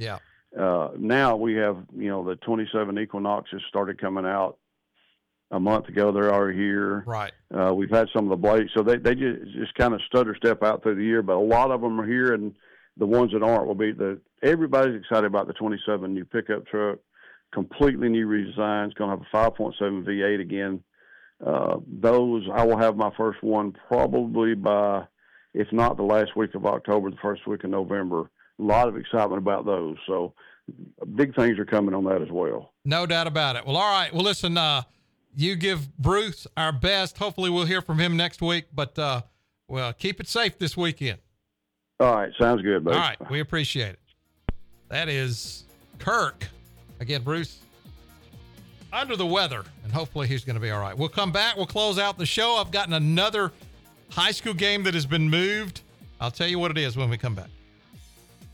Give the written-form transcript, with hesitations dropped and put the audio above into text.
Yeah. Now we have, the 27 Equinoxes started coming out a month ago. They're already here. Right. We've had some of the blades, so they just kind of stutter step out through the year, but a lot of them are here, and the ones that aren't will be everybody's excited about the 27 new pickup truck, completely new redesign. It's going to have a 5.7 V8 again. Those, I will have my first one probably by, if not the last week of October, the first week of November. A lot of excitement about those. So big things are coming on that as well. No doubt about it. Well, all right. Well, listen, you give Bruce our best. Hopefully we'll hear from him next week, but, well, keep it safe this weekend. All right. Sounds good, buddy. All right. We appreciate it. That is Kirk. Again, Bruce, under the weather, and hopefully he's going to be all right. We'll come back. We'll close out the show. I've gotten another high school game that has been moved. I'll tell you what it is when we come back.